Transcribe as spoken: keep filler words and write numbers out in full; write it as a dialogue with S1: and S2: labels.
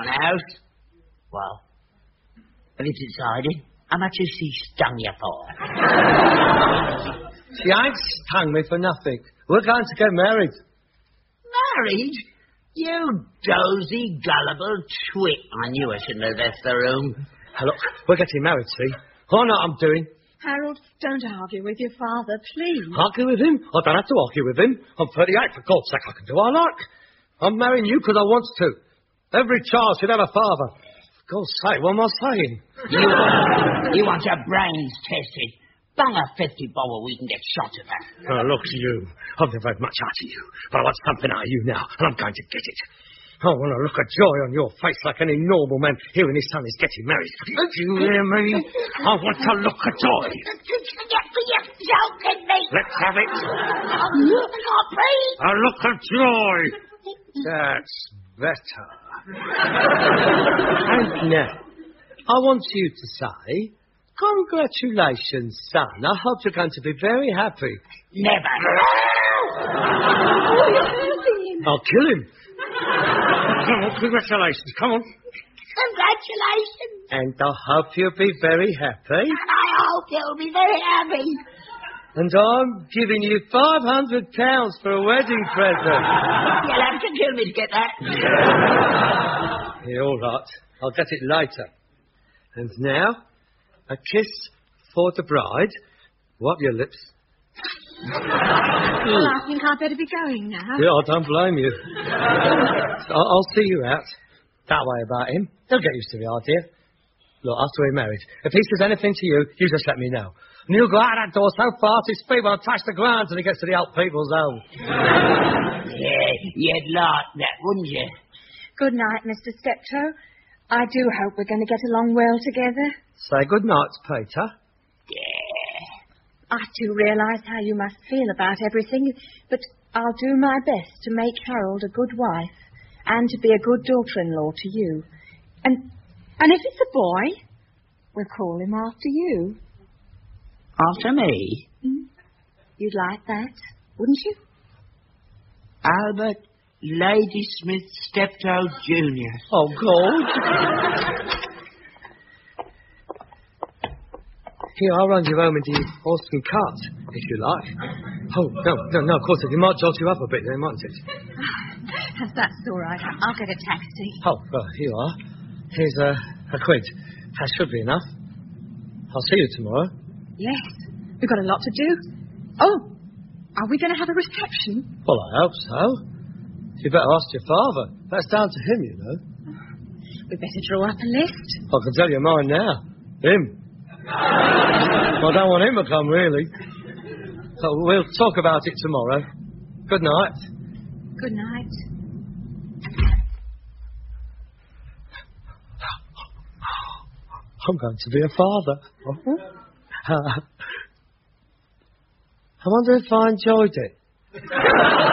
S1: on, House. Well, have you decided how much has she stung you for?
S2: She ain't stung me for nothing. We're going to get married.
S1: Married? You dozy, gullible twit. I knew I shouldn't have left the room.
S2: Now, look, we're getting married, see? I know what I'm doing.
S3: Harold, don't argue with your father, please.
S2: Argue with him? I don't have to argue with him. I'm thirty-eight, for God's sake, I can do what I like. I'm marrying you because I want to. Every child should have a father. For God's sake, what am I saying?
S1: You want, you want your brains tested. Bung a fifty bob we can get shot at that.
S2: Oh, look, you. I've never had much out of you, but I want something out of you now, and I'm going to get it. I want to look at joy on your face like any normal man hearing his son is getting married. Do you hear me? I want to look at joy.
S1: You're joking me.
S2: Let's have it.
S1: Oh, please.
S2: A look of joy. That's better. And now, I want you to say, congratulations, son. I hope you're going to be very happy.
S1: Never.
S3: Oh, you're hurting him.
S2: I'll kill him. Come on, congratulations. Come on.
S1: Congratulations.
S2: And I hope you'll be very happy.
S1: And I hope you'll be very happy.
S2: And I'm giving you five hundred pounds for a wedding present.
S1: You'll have to kill me to get that.
S2: Yeah, all right. I'll get it later. And now, a kiss for the bride. Wipe your lips.
S3: Well, I think I'd better be going now.
S2: Yeah, I don't blame you. I'll, I'll see you out. That way about him. They'll get used to the idea. Look, after we're married, if he says anything to you, you just let me know. And you'll go out that door so fast his feet won't touch the ground till he gets to the old people's home.
S1: Yeah, you'd like that, wouldn't you?
S3: Good night, Mister Steptoe. I do hope we're going to get along well together.
S2: Say good night, Peter.
S1: Yeah.
S3: I do realise how you must feel about everything, but I'll do my best to make Harold a good wife and to be a good daughter-in-law to you. And and if it's a boy, we'll call him after you.
S1: After me?
S3: Mm. You'd like that, wouldn't you?
S1: Albert Ladysmith Steptoe Junior
S2: Oh, God. Here, I'll run you home into your horse and cart, if you like. Oh, no, no, no, of course, it might jolt you up a bit then, mightn't it?
S3: That's all right. I'll get a taxi.
S2: Oh, well, here you are. Here's a, a quid. That should be enough. I'll see you tomorrow.
S3: Yes, we've got a lot to do. Oh, are we going to have a reception?
S2: Well, I hope so. You better ask your father. That's down to him, you know.
S3: We'd better draw up a list.
S2: I can tell you mine now. Him. I don't want him to come, really. So we'll talk about it tomorrow. Good night.
S3: Good night.
S2: I'm going to be a father. Uh, I wonder if I enjoyed it.